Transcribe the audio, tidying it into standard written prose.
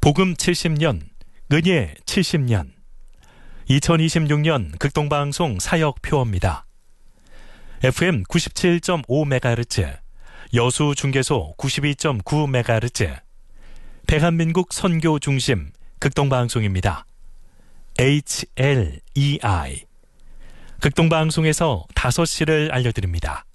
복음 70년, 은예 70년. 2026년 극동방송 사역표어입니다. FM 97.5MHz, 여수 중계소 92.9MHz, 대한민국 선교 중심 극동방송입니다. HLEI. 극동방송에서 5시를 알려드립니다.